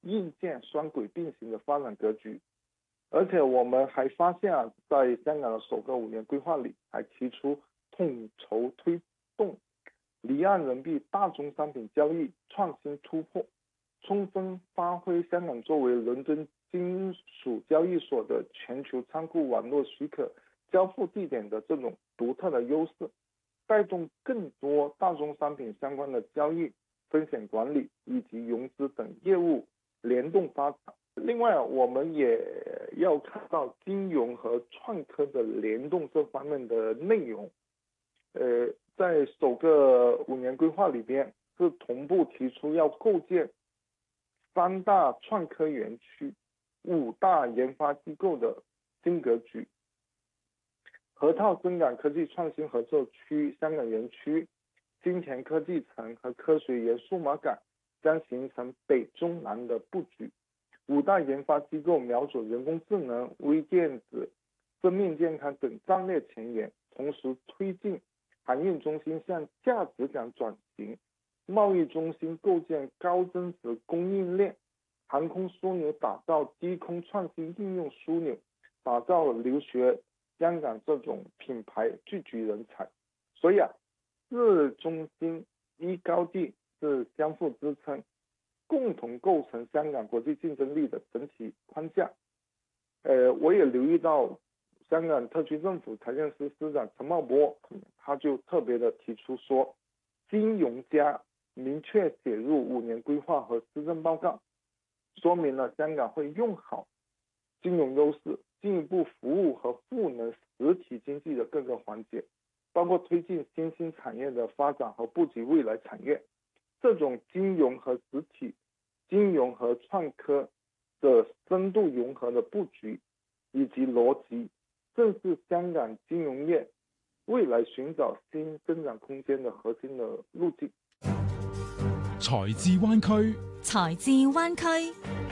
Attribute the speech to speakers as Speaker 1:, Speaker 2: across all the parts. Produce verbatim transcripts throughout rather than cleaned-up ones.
Speaker 1: 硬件双轨并行的发展格局。而且我们还发现啊，在香港的首个五年规划里，还提出统筹推动离岸人民币大宗商品交易创新突破，充分发挥香港作为伦敦金属交易所的全球仓库网络许可交付地点的这种独特的优势，带动更多大宗商品相关的交易、风险管理以及融资等业务联动发展。另外，我们也要看到金融和创科的联动这方面的内容。呃，在首个五年规划里边，是同步提出要构建三大创科园区、五大研发机构的新格局。河套深港科技创新合作区、香港园区、金钱科技城和科学园数码港将形成北中南的布局。五大研发机构瞄准人工智能、微电子、生命健康等战略前沿，同时推进航运中心向价值港转型，贸易中心构建高增值供应链，航空枢纽打造低空创新应用枢纽，打造留学香港这种品牌聚集人才。所以啊，四中心一高地是相互支撑，共同构成香港国际竞争力的整体框架。呃，我也留意到香港特区政府财政司司长陈茂波，他就特别的提出说，金融加明确写入五年规划和施政报告，说明了香港会用好金融优势，进一步服务和赋能实体经济的各个环节，包括推进新兴产业的发展和布局未来产业。这种金融和实体、金融和创科的深度融合的布局以及逻辑，正是香港金融业未来寻找新增长空间的核心的路径。
Speaker 2: 財智灣區，
Speaker 3: 財智灣區。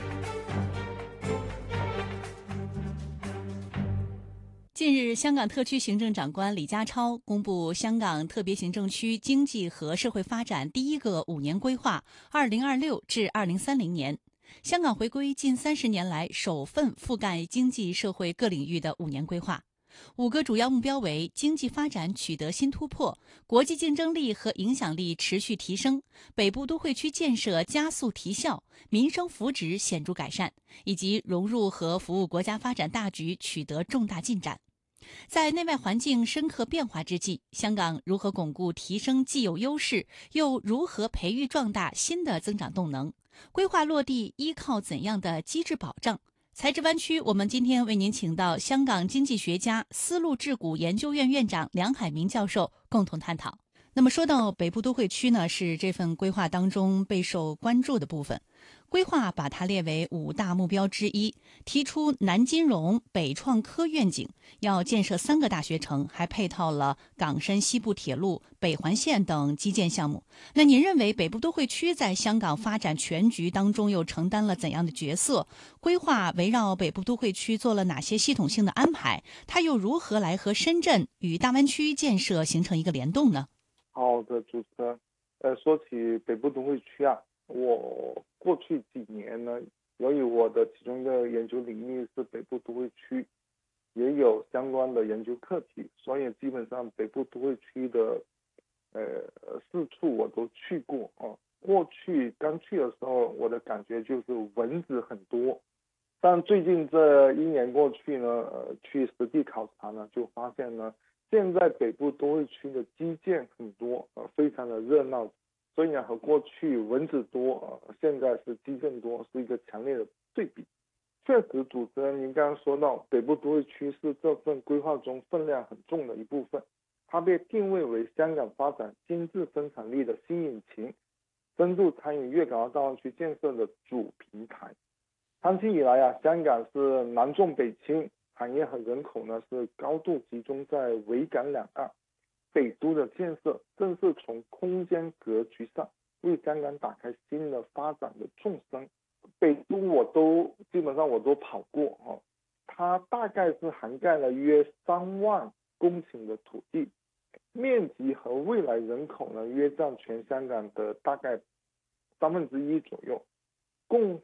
Speaker 3: 近日，香港特區行政長官李家超公布香港特別行政區經濟和社會發展第一個五年規劃二零二六至二零三零年。香港回歸近三十年來首份覆蓋經濟社會各領域的五年規劃。五個主要目標為經濟發展取得新突破，國際競爭力和影響力持續提升，北部都會區建設加速提效，民生福祉顯著改善，以及融入和服務國家發展大局取得重大進展。在內外環境深刻變化之際，香港如何鞏固提升既有優勢，又如何培育壯大新的增長動能？規劃落地依靠怎樣的機制保障？財智灣區，我們今天為您請到香港經濟學家、絲路智谷研究院院長梁海明教授共同探討。那麼說到北部都會區呢，是這份規劃當中備受關注的部分。規劃把它列為五大目標之一，提出南金融、北創科願景，要建設三個大學城，還配套了港深西部鐵路、北環線等基建項目。那您認為北部都會區在香港發展全局當中又承擔了怎樣的角色？規劃圍繞北部都會區做了哪些系統性的安排？它又如何來和深圳與大灣區建設形成一個聯動呢？
Speaker 1: 好的，主持人。呃，說起北部都會區啊，我過去幾年呢，由於我的其中一個研究領域是北部都會區，也有相關的研究課題，所以基本上北部都會區的呃四處我都去過啊。過去剛去的時候，我的感覺就是蚊子很多，但最近這一年過去呢，呃，去實地考察呢，就發現呢，現在北部都會區的基建很多，呃，非常的熱鬧。所以呢，和過去蚊子多，呃，現在是基建多，是一個強烈的對比。確實，主持人您剛剛說到，北部都會區是這份規劃中分量很重的一部分，它被定位為香港發展經濟生產力的新引擎，深度參與粵港澳大灣區建設的主平台。長期以來啊，香港是南重北輕，產業和人口呢是高度集中在維港兩岸。北都的建設正是從空間格局上為香港打開新的發展的縱深。北都我都基本上我都跑過啊，它大概是涵蓋了約三萬公頃的土地，面積和未來人口呢約佔全香港的大概三分之一左右，共